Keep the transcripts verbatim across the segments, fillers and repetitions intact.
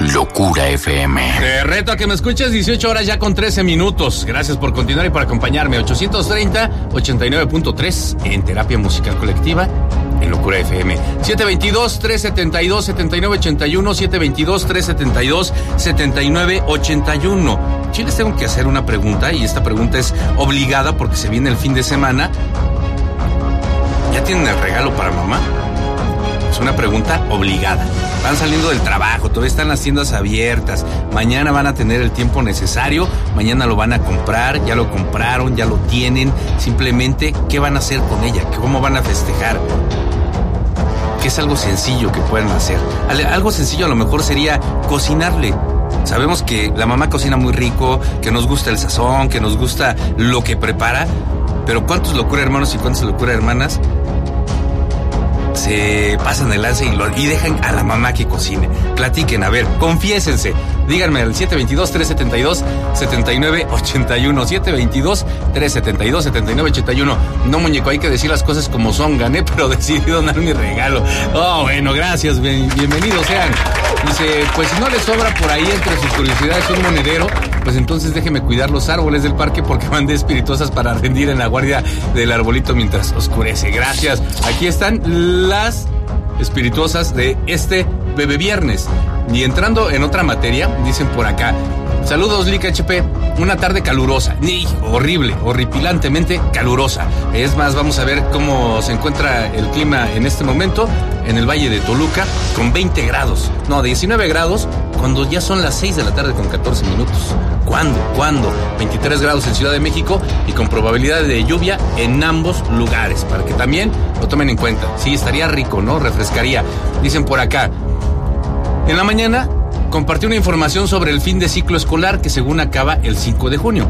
Locura F M. Te reto a que me escuches dieciocho horas ya con trece minutos. Gracias por continuar y por acompañarme. ochocientos treinta, ochenta y nueve punto tres en Terapia Musical Colectiva en Locura F M. siete veintidós, trescientos setenta y dos, setenta y nueve ochenta y uno, siete veintidós, trescientos setenta y dos, setenta y nueve ochenta y uno. Sí les tengo que hacer una pregunta y esta pregunta es obligada porque se viene el fin de semana. ¿Ya tienen el regalo para mamá? Es una pregunta obligada. Van saliendo del trabajo, todavía están las tiendas abiertas. Mañana van a tener el tiempo necesario. Mañana lo van a comprar, ya lo compraron, ya lo tienen. Simplemente, ¿qué van a hacer con ella? ¿Cómo van a festejar? Que es algo sencillo que pueden hacer. Algo sencillo a lo mejor sería cocinarle. Sabemos que la mamá cocina muy rico, que nos gusta el sazón, que nos gusta lo que prepara. Pero ¿cuántos locura hermanos y cuántas locura hermanas se pasan el lance y, lo, y dejan a la mamá que cocine? Platiquen, a ver, confiésense. Díganme al siete veintidós, trescientos setenta y dos, setenta y nueve ochenta y uno. siete veintidós, trescientos setenta y dos, setenta y nueve ochenta y uno. No, muñeco, hay que decir las cosas como son. Gané, pero decidí donar mi regalo. Oh, bueno, gracias. Bien, bienvenidos sean. Dice, pues si no les sobra por ahí entre sus curiosidades un monedero, pues entonces déjeme cuidar los árboles del parque porque van de espirituosas para rendir en la guardia del arbolito mientras oscurece. Gracias. Aquí están las espirituosas de este bebé viernes. Y entrando en otra materia, dicen por acá, saludos Lica H P, una tarde calurosa, ¡Ni! horrible, horripilantemente calurosa. Es más, vamos a ver cómo se encuentra el clima en este momento en el Valle de Toluca, con veinte grados, no, diecinueve grados, cuando ya son las seis de la tarde con catorce minutos. ¿Cuándo? ¿Cuándo? veintitrés grados en Ciudad de México y con probabilidad de lluvia en ambos lugares, para que también lo tomen en cuenta. Sí, estaría rico, ¿no? Refrescaría. Dicen por acá, en la mañana compartí una información sobre el fin de ciclo escolar que según acaba el cinco de junio.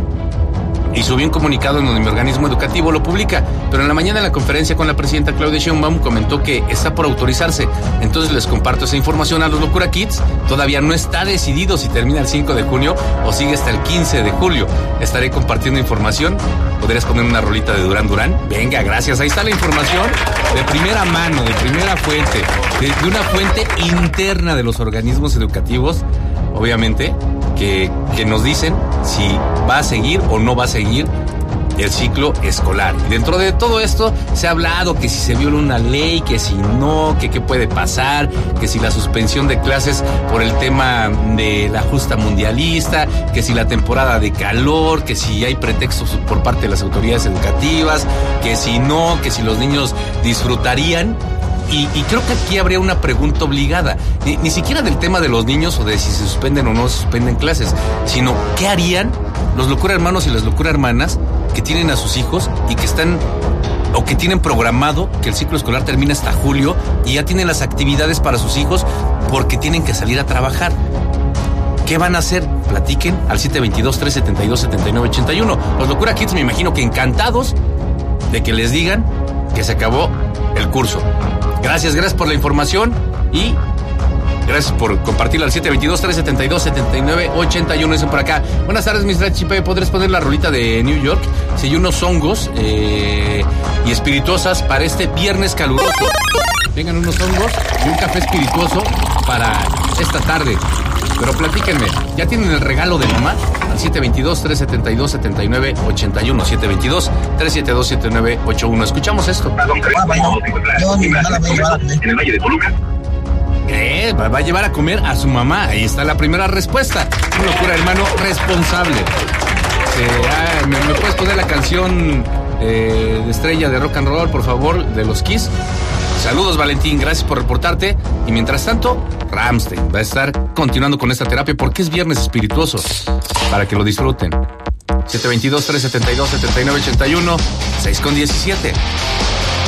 Y subí un comunicado en donde mi organismo educativo lo publica, pero en la mañana en la conferencia con la presidenta Claudia Sheinbaum comentó que está por autorizarse. Entonces les comparto esa información a los Locura Kids. Todavía no está decidido si termina el cinco de junio o sigue hasta el quince de julio. Estaré compartiendo información. ¿Podrías poner una rolita de Durán Durán? Venga, gracias. Ahí está la información de primera mano, de primera fuente, de, de una fuente interna de los organismos educativos, obviamente, que, que nos dicen si va a seguir o no va a seguir el ciclo escolar. Y dentro de todo esto se ha hablado que si se viola una ley, que si no, que qué puede pasar, que si la suspensión de clases por el tema de la justa mundialista, que si la temporada de calor, que si hay pretextos por parte de las autoridades educativas, que si no, que si los niños disfrutarían. Y, y creo que aquí habría una pregunta obligada, ni, ni siquiera del tema de los niños o de si se suspenden o no se suspenden clases, sino ¿qué harían los locura hermanos y las locura hermanas que tienen a sus hijos y que están o que tienen programado que el ciclo escolar termina hasta julio y ya tienen las actividades para sus hijos porque tienen que salir a trabajar? ¿Qué van a hacer? Platiquen al siete veintidós, trescientos setenta y dos, setenta y nueve ochenta y uno. Los Locura Kids me imagino que encantados de que les digan que se acabó el curso. Gracias, gracias por la información y gracias por compartirlo al siete veintidós, trescientos setenta y dos, setenta y nueve ochenta y uno. Dicen por acá, buenas tardes, mister H P, ¿podrías poner la rolita de New York? Si hay unos hongos eh, y espirituosas para este viernes caluroso. Vengan unos hongos y un café espirituoso para esta tarde. Pero platíquenme, ¿ya tienen el regalo de mamá? Al siete veintidós, trescientos setenta y dos, setenta y nueve ochenta y uno. siete veintidós, trescientos setenta y dos, setenta y nueve ochenta y uno. Escuchamos esto. Yo, mi mamá la voy a llevar a comer. En el Valle de Toluca. ¿Qué? Va a llevar a comer a su mamá. Ahí está la primera respuesta. Un locura hermano responsable. Eh, ah, ¿me, ¿Me puedes poner la canción eh, de estrella de rock and roll, por favor, de los Kiss? Saludos, Valentín, gracias por reportarte. Y mientras tanto, Rammstein va a estar continuando con esta terapia porque es viernes espirituoso, para que lo disfruten. siete veintidós, trescientos setenta y dos, setenta y nueve ochenta y uno, seis con diecisiete.